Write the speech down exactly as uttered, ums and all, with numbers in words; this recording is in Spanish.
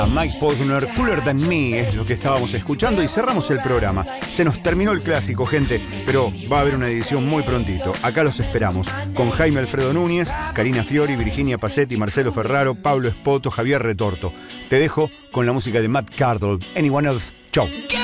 Mike Posner, Cooler Than Me es lo que estábamos escuchando y cerramos el programa. Se nos terminó el clásico, gente, pero va a haber una edición muy prontito. Acá los esperamos, con Jaime Alfredo Núñez, Karina Fiori, Virginia Pacetti, Marcelo Ferraro, Pablo Espoto, Javier Retorto. Te dejo con la música de Matt Cardle. Anyone Else? Chau.